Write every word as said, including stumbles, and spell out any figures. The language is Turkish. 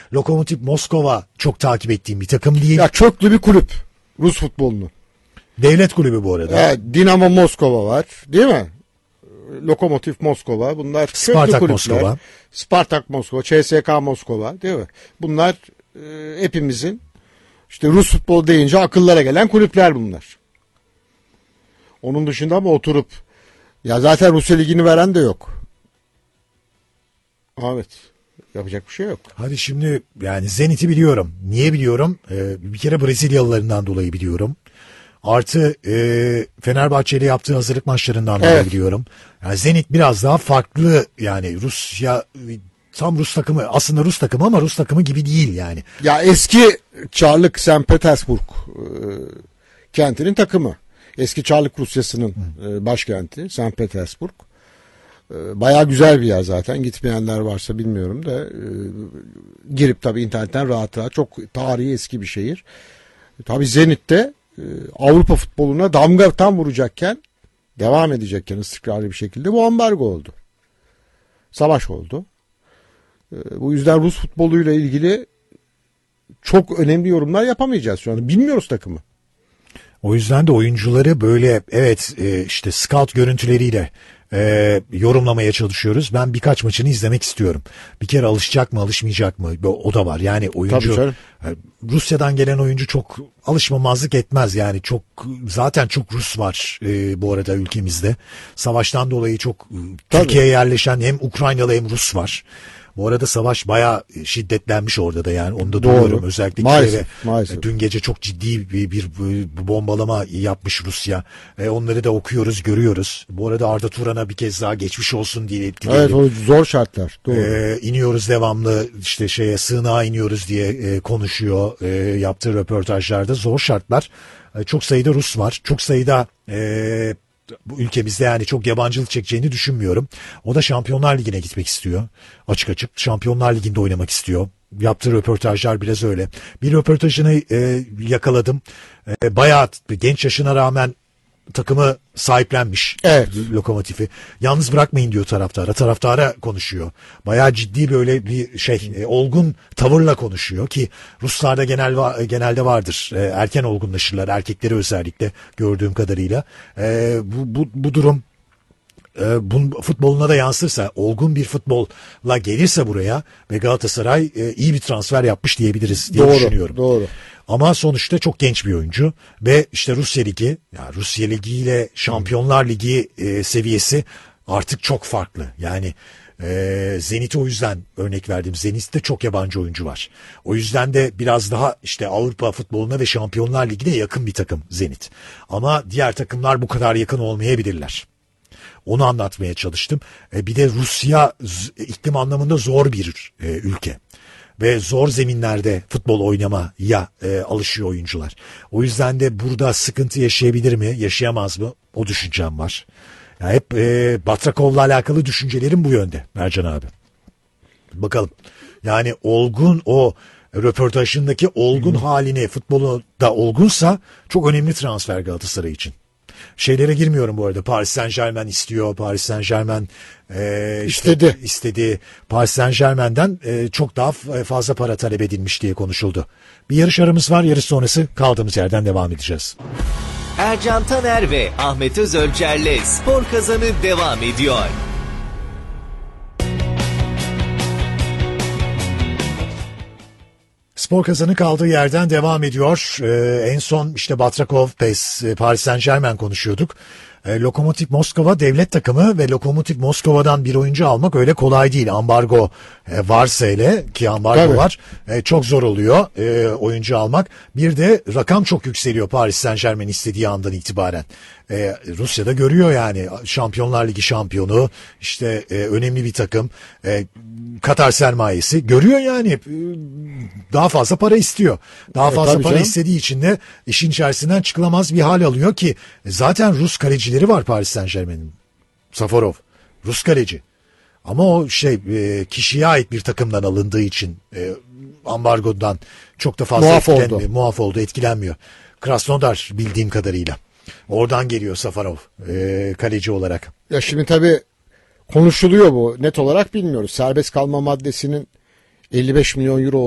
Lokomotiv Moskova çok takip ettiğim bir takım değil. Ya köklü bir kulüp Rus futbolunu. Devlet kulübü bu arada. Ya, Dinamo Moskova var, değil mi? Lokomotiv Moskova, bunlar köklü Spartak kulüpler. Moskova. Spartak Moskova, C S K Moskova, değil mi? Bunlar e, hepimizin işte Rus futbolu deyince akıllara gelen kulüpler bunlar. Onun dışında ama oturup ya zaten Rusya Ligi'ni veren de yok. Evet. Yapacak bir şey yok. Hadi şimdi yani Zenit'i biliyorum. Niye biliyorum? Ee, bir kere Brezilyalılarından dolayı biliyorum. Artı e, Fenerbahçe ile yaptığı hazırlık maçlarından dolayı Evet. biliyorum. Yani Zenit biraz daha farklı, yani Rusya tam Rus takımı, aslında Rus takımı ama Rus takımı gibi değil yani. Ya eski Çarlık Sankt Petersburg e, kentinin takımı. Eski Çarlık Rusyası'nın e, başkenti Sankt Petersburg. E, bayağı güzel bir yer zaten. Gitmeyenler varsa bilmiyorum da e, girip tabii internetten rahat rahat, çok tarihi eski bir şehir. E, tabii Zenit'te e, Avrupa futboluna damga tam vuracakken, devam edecekken istikrarlı bir şekilde bu ambargo oldu. Savaş oldu. E, bu yüzden Rus futboluyla ilgili çok önemli yorumlar yapamayacağız şu anda. Bilmiyoruz takımı. O yüzden de oyuncuları böyle evet e, işte scout görüntüleriyle e, yorumlamaya çalışıyoruz. Ben birkaç maçını izlemek istiyorum. Bir kere alışacak mı alışmayacak mı, o da var. Yani oyuncu e, Rusya'dan gelen oyuncu çok alışmamazlık etmez. Yani çok zaten çok Rus var e, bu arada ülkemizde. Savaştan dolayı çok e, Türkiye'ye yerleşen hem Ukraynalı hem Rus var. Bu arada savaş bayağı şiddetlenmiş orada da, yani onu da duyuyorum. Özellikle maalesef, Kiev'e maalesef. dün gece çok ciddi bir, bir, bir bombalama yapmış Rusya. E, onları da okuyoruz, görüyoruz. Bu arada Arda Turan'a bir kez daha geçmiş olsun diye dileyelim. Evet, o zor şartlar. Doğru. E, iniyoruz devamlı işte şeye, sığınağa iniyoruz diye e, konuşuyor. E, yaptığı röportajlarda zor şartlar. E, çok sayıda Rus var. Çok sayıda e, bu ülkemizde yani çok yabancılık çekeceğini düşünmüyorum. O da Şampiyonlar Ligi'ne gitmek istiyor. Açık açık Şampiyonlar Ligi'nde oynamak istiyor. Yaptığı röportajlar biraz öyle. Bir röportajını e, yakaladım. E, bayağı genç yaşına rağmen takımı sahiplenmiş. Evet. Lokomotifi. Yalnız bırakmayın diyor taraftara. Taraftara konuşuyor. Bayağı ciddi böyle bir şey, e, olgun tavırla konuşuyor ki Ruslarda genel genelde vardır. E, erken olgunlaşırlar. Erkekleri özellikle gördüğüm kadarıyla. E, bu, bu, bu durum e, bunun futboluna da yansırsa, olgun bir futbolla gelirse buraya ve Galatasaray e, iyi bir transfer yapmış diyebiliriz diye doğru, düşünüyorum. Doğru. Ama sonuçta çok genç bir oyuncu ve işte Rusya Ligi, ya Rusya Ligi ile Şampiyonlar Ligi e, seviyesi artık çok farklı. Yani e, Zenit'i o yüzden örnek verdim. Zenit'te çok yabancı oyuncu var. O yüzden de biraz daha işte Avrupa futboluna ve Şampiyonlar Ligi'ne yakın bir takım Zenit. Ama diğer takımlar bu kadar yakın olmayabilirler. Onu anlatmaya çalıştım. E, bir de Rusya iklim anlamında zor bir e, ülke. Ve zor zeminlerde futbol oynamaya e, alışıyor oyuncular. O yüzden de burada sıkıntı yaşayabilir mi, yaşayamaz mı? O düşüncem var. Yani hep e, Batrakov'la alakalı düşüncelerim bu yönde Mercan abi. Bakalım. Yani olgun, o röportajındaki olgun hmm. halini, futbolu da olgunsa çok önemli transfer Galatasaray için. Şeylere girmiyorum bu arada. Paris Saint-Germain istiyor. Paris Saint-Germain e, işte istedi. istedi. Paris Saint-Germain'den e, çok daha fazla para talep edilmiş diye konuşuldu. Bir yarış aramız var. Yarış sonrası kaldığımız yerden devam edeceğiz. Ercan Taner ve Ahmet Özölçer'le Spor Kazanı devam ediyor. Spor Kazanı kaldığı yerden devam ediyor. Ee, en son işte Batrakov, P E S, Paris Saint-Germain konuşuyorduk. Ee, Lokomotiv Moskova devlet takımı ve Lokomotiv Moskova'dan bir oyuncu almak öyle kolay değil. Ambargo e, varsa hele, ki ambargo Tabii. var, e, çok zor oluyor e, oyuncu almak. Bir de rakam çok yükseliyor Paris Saint-Germain istediği andan itibaren. Ee, Rusya'da görüyor yani, Şampiyonlar Ligi şampiyonu, işte e, önemli bir takım, e, Katar sermayesi görüyor yani, e, daha fazla para istiyor. Daha fazla evet, para canım. istediği için de işin içerisinden çıkılamaz bir hal alıyor ki zaten Rus kalecileri var Paris Saint-Germain'in. Safarov Rus kaleci. Ama o şey e, kişiye ait bir takımdan alındığı için e, ambargodan çok da fazla muaf etkilenmiyor. oldu. Muaf oldu, etkilenmiyor. Krasnodar bildiğim kadarıyla. Oradan geliyor Safarov e, kaleci olarak. Ya şimdi tabii konuşuluyor bu. Net olarak bilmiyoruz. Serbest kalma maddesinin elli beş milyon euro